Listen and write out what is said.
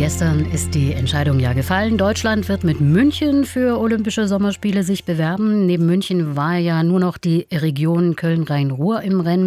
Gestern ist die Entscheidung ja gefallen. Deutschland wird mit München für Olympische Sommerspiele sich bewerben. Neben München war ja nur noch die Region Köln-Rhein-Ruhr im Rennen.